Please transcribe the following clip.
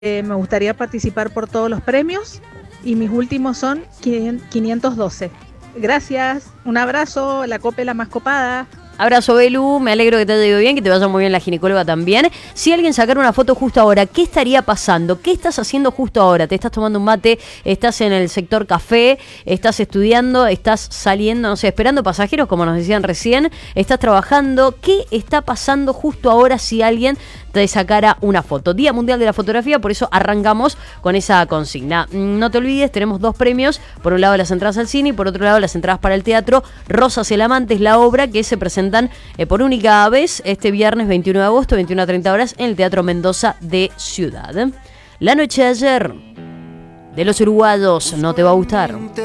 Me gustaría participar por todos los premios y mis últimos son 512. Gracias, un abrazo, la copela más copada. Abrazo, Belu, me alegro que te haya ido bien, que te vaya muy bien la ginecóloga también. Si alguien sacara una foto justo ahora, ¿qué estaría pasando? ¿Qué estás haciendo justo ahora? ¿Te estás tomando un mate? ¿Estás en el sector café? ¿Estás estudiando? ¿Estás saliendo, no sé, esperando pasajeros, como nos decían recién? ¿Estás trabajando? ¿Qué está pasando justo ahora si alguien te sacara una foto? Día Mundial de la Fotografía, por eso arrancamos con esa consigna. No te olvides, tenemos 2 premios. Por un lado las entradas al cine y por otro lado las entradas para el teatro. Rosas el Amante es la obra que se presentan por única vez este viernes 21 de agosto, 21 a 30 horas en el Teatro Mendoza de Ciudad. La noche de ayer de los uruguayos no te va a gustar.